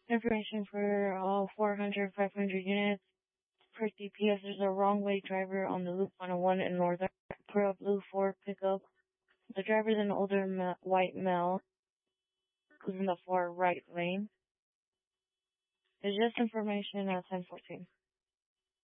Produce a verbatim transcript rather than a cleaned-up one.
Information for all four hundred, five hundred units. Per D P S, there's a wrong way driver on the Loop one oh one in Northern Pearl Blue Ford pickup. The driver is an older ma- white male who's in the far right lane. It's just information at ten fourteen.